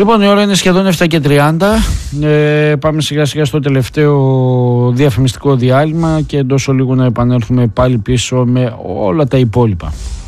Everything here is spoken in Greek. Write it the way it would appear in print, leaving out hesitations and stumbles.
Λοιπόν, η ώρα είναι σχεδόν 7:30. Πάμε σιγά σιγά στο τελευταίο διαφημιστικό διάλειμμα και εντός ολίγου να επανέλθουμε πάλι πίσω με όλα τα υπόλοιπα.